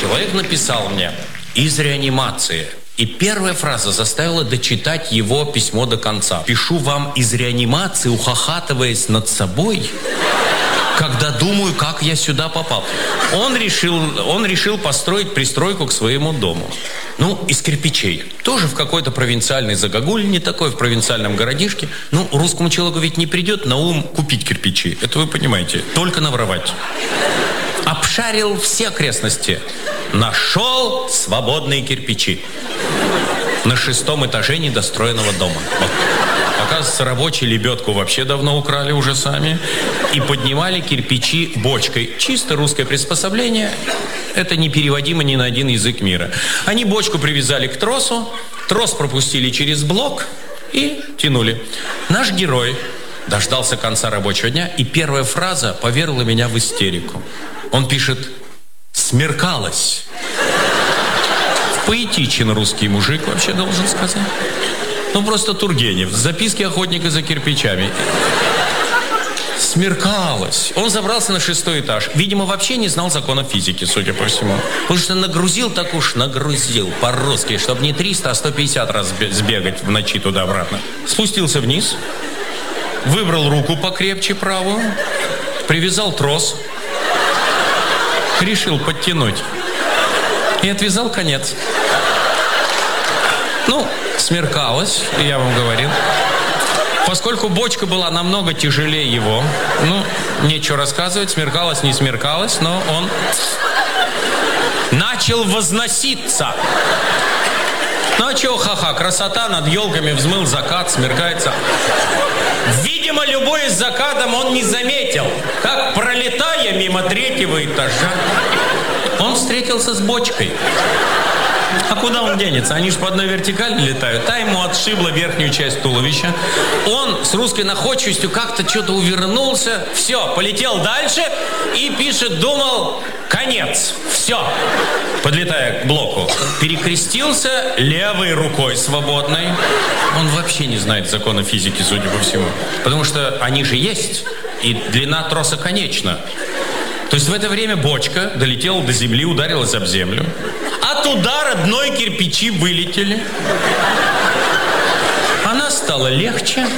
человек написал мне из реанимации. И первая фраза заставила дочитать его письмо до конца. «Пишу вам из реанимации, ухахатываясь над собой, когда думаю, как я сюда попал». Он решил построить пристройку к своему дому. Ну, из кирпичей. Тоже в какой-то провинциальной загогуль, не такой в провинциальном городишке. Ну, русскому человеку ведь не придет на ум купить кирпичи. Это вы понимаете. Только наворовать. Обшарил все окрестности. Нашел свободные кирпичи. На 6-м этаже недостроенного дома. Вот. Оказывается, рабочие лебедку вообще давно украли уже сами. И поднимали кирпичи бочкой. Чисто русское приспособление. Это не переводимо ни на один язык мира. Они бочку привязали к тросу. Трос пропустили через блок и тянули. Наш герой дождался конца рабочего дня. И первая фраза повергла меня в истерику. Он пишет: «Смеркалось». Поэтичен русский мужик, вообще, должен сказать. Ну, просто Тургенев. Записки охотника за кирпичами. Смеркалось. Он забрался на 6-й этаж. Видимо, вообще не знал законов физики, судя по всему. Потому что нагрузил так уж нагрузил по-русски, чтобы не 300, а 150 раз сбегать в ночи туда-обратно. Спустился вниз. Выбрал руку покрепче правую. Привязал трос. Решил подтянуть. И отвязал конец. Ну, смеркалось, я вам говорил. Поскольку бочка была намного тяжелее его, ну, нечего рассказывать, смеркалось, не смеркалось, но он начал возноситься. Ну, а чего, ха-ха, красота, над елками взмыл закат, смеркается. Видимо, любой с закатом он не заметил, как, пролетая мимо 3-го этажа, он встретился с бочкой. А куда он денется? Они же по одной вертикали летают. Та ему отшибла верхнюю часть туловища. Он с русской находчивостью как-то что-то увернулся. Все, полетел дальше и пишет, думал, конец. Все. Подлетая к блоку, перекрестился левой рукой свободной. Он вообще не знает закона физики, судя по всему. Потому что они же есть, и длина троса конечна. То есть в это время бочка долетела до земли, ударилась об землю. От удара дной кирпичи вылетели. Она стала легче.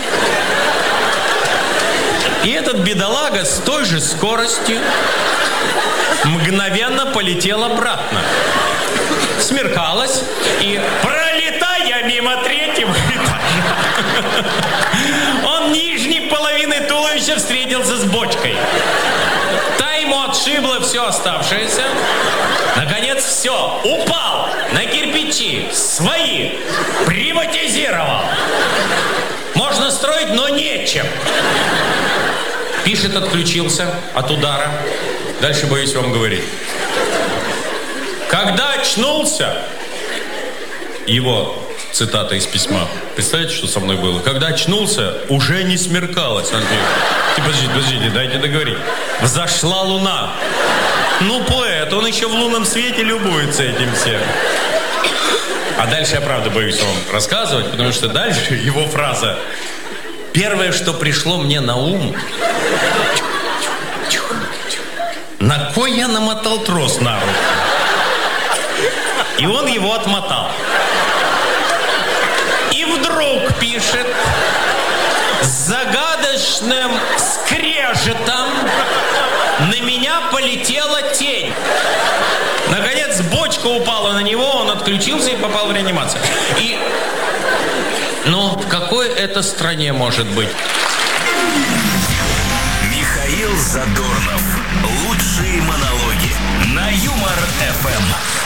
И этот бедолага с той же скоростью мгновенно полетел обратно. Смеркалось, и, пролетая мимо 3-го этажа, он нижней половиной туловища встретился с бочкой. Та ему отшибла все оставшееся. Наконец все, упал на кирпичи свои, приватизировал. Можно строить, но нечем. Пишет, отключился от удара. Дальше боюсь вам говорить. Когда очнулся, его цитата из письма. Представляете, что со мной было? Когда очнулся, уже не смеркалось. Он говорит, подождите, дайте договорить. Взошла луна. Ну, поэт, он еще в лунном свете любуется этим всем. А дальше я, правда, боюсь вам рассказывать, потому что дальше его фраза. Первое, что пришло мне на ум. На кой я намотал трос на руку? И он его отмотал. И вдруг пишет, с загадочным скрежетом на меня полетела тень. Наконец бочка упала на него, он отключился и попал в реанимацию. И, ну, в какой это стране может быть? Михаил Задорнов. Лучшие монологи на Юмор ФМ.